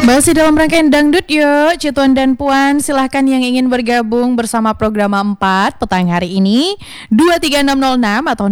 Masih dalam rangkaian Dangdut yuk, Cituan dan Puan, silahkan yang ingin bergabung bersama program 4 petang hari ini 23606 atau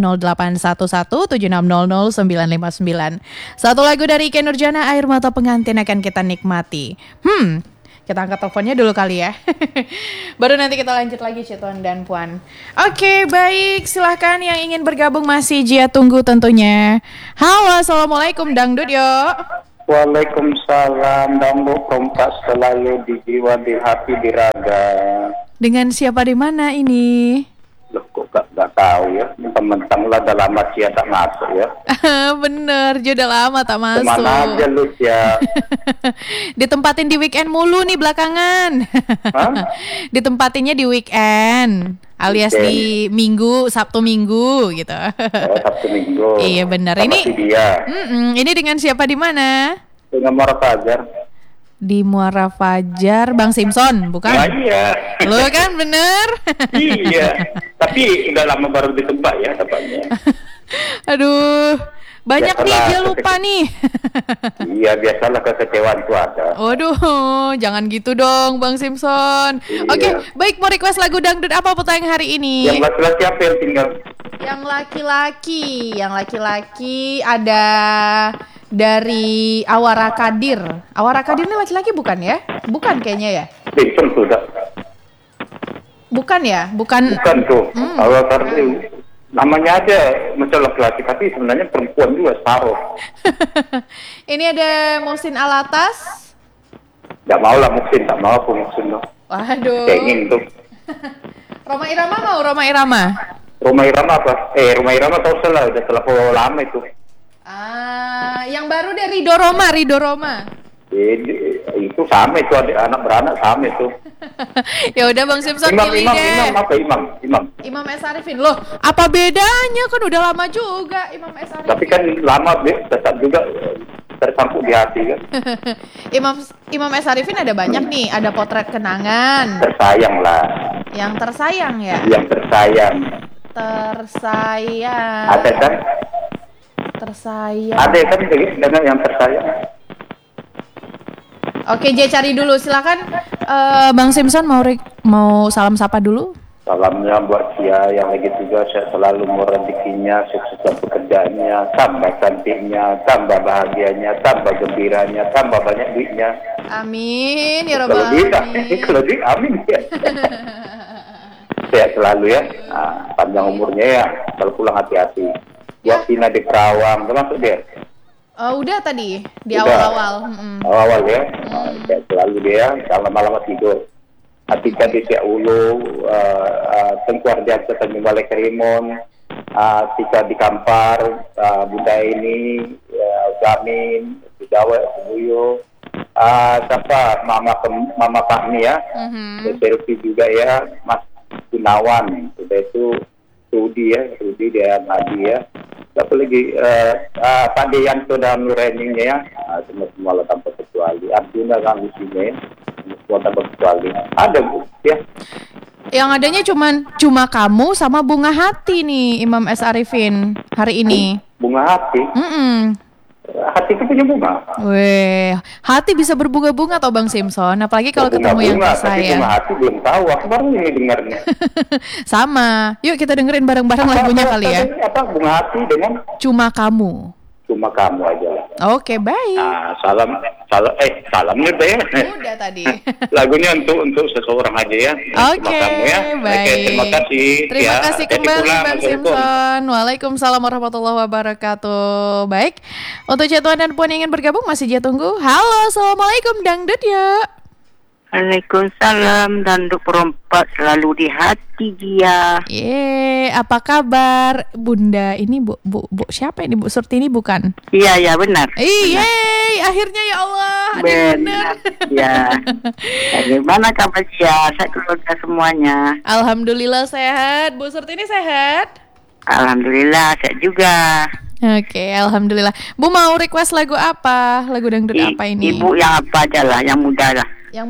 081176000959. Satu lagu dari Ikke Nurjana, Air Mata Pengantin akan kita nikmati. Kita angkat teleponnya dulu kali ya. Baru nanti kita lanjut lagi Cituan dan Puan. Oke, baik, silahkan yang ingin bergabung masih Jia tunggu tentunya. Halo, assalamualaikum Dangdut yuk. Waalaikumsalam, Dangdut kompas selalu di jiwa, di hati, di raga. Dengan siapa di mana ini? Loh, kok gak tahu ya? Mentang-mentang lah udah lama Cia tak masuk ya. Bener, dia udah lama tak masuk. Kemana aja lu Cia? Ditempatin di weekend mulu nih belakangan. Ditempatinnya di weekend, alias di Minggu, Sabtu Minggu gitu. Oh, Sabtu Minggu. Iya benar. Sama Ini si dia. Ini dengan siapa di mana? Dengan Muara Fajar. Di Muara Fajar, Bang Simpson, bukan? Nah, iya. Lo kan bener. Iya. Tapi udah lama baru ditebak ya tempatnya. Aduh, banyak nih dia lupa nih. Iya, biasalah kekecewaan itu ada. Waduh, jangan gitu dong Bang Simpson. Iya. Oke, baik, mau request lagu dangdut apa petang hari ini? Yang laki-laki apa yang tinggal? Yang laki-laki ada dari Awara Kadir. Awara Kadir ini laki-laki bukan ya? Bukan kayaknya ya? Simpson sudah. Bukan ya? Bukan tuh. Kalau tadi namanya aja macam laki-laki, tapi sebenarnya perempuan juga separuh. Ini ada Muhsin Alatas. Gak mau lah Muhsin, tak mau aku Muhsin loh. Waduh. Pengen tuh. Roma Irama mau Roma Irama? Roma Irama apa? Roma Irama tau salah, udah terlalu lama itu. Yang baru deh Ridho Roma. Itu sama itu, anak beranak sama itu. Ya udah Bang Simpson pilih deh. Imam S. Arifin. Loh, apa bedanya? Kan udah lama juga Imam S. Arifin. Tapi kan lama tetap juga tersangkut di hati kan. Imam S. Arifin ada banyak nih, ada Potret Kenangan. Tersayang lah. Yang tersayang ya? Yang tersayang. Ada kan? Tersayang. Ada kan dengan yang tersayang. Oke, J cari dulu. Silakan Bang Simpson mau salam sapa dulu. Salamnya buat Cia yang lagi tugas, saya selalu mau rezekinya, sukses dalam pekerjaannya, tambah cantiknya, tambah bahagianya, tambah gembiranya, tambah banyak duitnya. Amin ya rabbal alamin. Kalau duit amin ya. Sehat selalu ya. Nah, panjang umurnya ya. Kalau pulang hati-hati. Buat Tina di Kerawang, termasuk dia. Udah tadi di awal-awal. Awal-awal ya. Sehat selalu dia. Malam-malam tidur. Atika di Siak Ulu, Tengku Ardiansa Tanjung Balai Karimun, Atika di Kampar, Bunda ini, Jamin, di Jawa, Buyo, siapa Mama Fahmi ya, Serfi juga ya, Mas Gunawan, sudah itu Rudi dia Nadi ya, siapa lagi Pak Deyanto dan Nureninya ya, semua lah tanpa kecuali, Abdullah kan di sini ya. Ada Bu ya. Yang adanya cuma kamu sama Bunga Hati nih Imam S. Arifin hari ini. Bunga Hati? Hati itu punya bunga. Weh, hati bisa berbunga-bunga atau Bang Simpson, apalagi kalau ketemu yang tersayang. Bunga Hati belum tahu, aku baru ini dengarnya. Sama, yuk kita dengerin bareng-bareng lagunya kali ya. Apa Bunga Hati dengan Cuma Kamu aja. Oke, baik. Salamnya deh. Udah tadi. Lagunya untuk seseorang aja ya. Oke, ya. Baik. Terima kasih. Terima kasih kembali Bang Simpson. Waalaikumsalam warahmatullahi wabarakatuh. Baik, untuk Cituan dan Puan yang ingin bergabung masih dia tunggu. Halo, assalamualaikum Dangdut ya. Waalaikumsalam, Dangdut perempat selalu di hati dia. Apa kabar Bunda? Ini Bu siapa ini? Bu Surtini bukan? Iya benar. Akhirnya ya Allah. Benar. Ya. Bagaimana kabar dia? Saya keluarga semuanya. Alhamdulillah sehat. Bu Surtini sehat? Alhamdulillah sehat juga. Oke, alhamdulillah. Bu mau request lagu apa? Lagu dangdut apa ini? Ibu yang apa aja lah, yang muda lah. Yang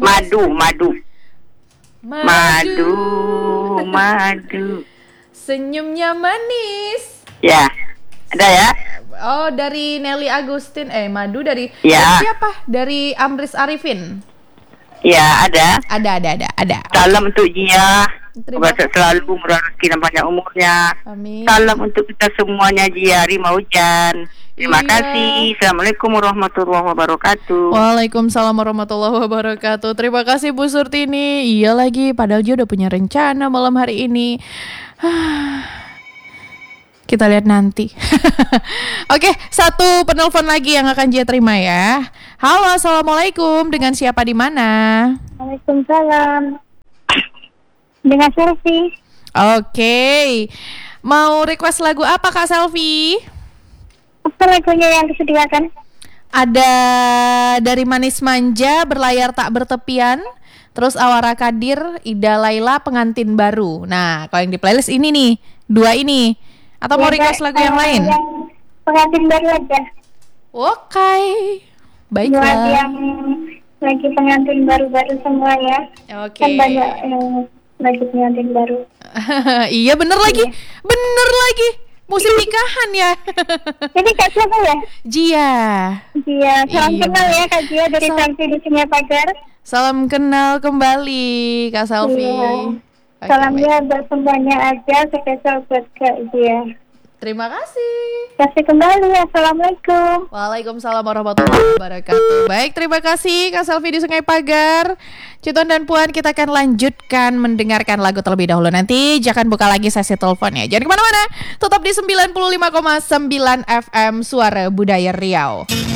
Madu. Senyumnya manis. Ya. Ada ya? Oh, dari Nelly Agustin. Madu dari Ya. siapa? Dari Amris Arifin. Ya, ada. Ada. Salam untuk Jia. Terima Semoga selalu murah rezeki dan panjang umurnya. Amin. Salam untuk kita semuanya, Jia Rima Hujan. Terima Iya. kasih. Assalamualaikum warahmatullahi wabarakatuh. Waalaikumsalam warahmatullahi wabarakatuh. Terima kasih Bu Surtini. Iya lagi, padahal dia udah punya rencana malam hari ini. Kita lihat nanti. Oke, satu penelpon lagi yang akan Jia terima ya. Halo, assalamualaikum. Dengan siapa di mana? Waalaikumsalam. Dengan Selfie. Oke. Mau request lagu apa Kak Selfie? Apa lagunya yang disediakan? Ada dari Manis Manja, Berlayar Tak Bertepian, terus Awara Kadir, Ida Laila, Pengantin Baru. Nah, kalau yang di playlist ini nih, dua ini. Atau mau request lagu yang lain? Yang pengantin baru aja. Oke. Buat Baiklah. yang lagi pengantin baru-baru semua ya. Oke. Kan banyak yang lagi pengantin baru. Iya bener lagi. Bener lagi. Musim nikahan ya. Jadi Kak siapa ya? Jia. Dia salam Iya. kenal ya Kak Dia dari Selfie di Sungai Pagar. Salam kenal kembali Kak Selfie. Iya. Oke, Salamnya buat semuanya aja, spesial buat Kak Dia. terima kasih. Kasih kembali, assalamualaikum. Waalaikumsalam warahmatullahi wabarakatuh. Baik, terima kasih Kak Selfie di Sungai Pagar. Citon dan Puan, kita akan lanjutkan mendengarkan lagu terlebih dahulu. Nanti jangan buka lagi sesi telepon ya. Jangan kemana-mana, tetap di 95,9 FM Suara Budaya Riau.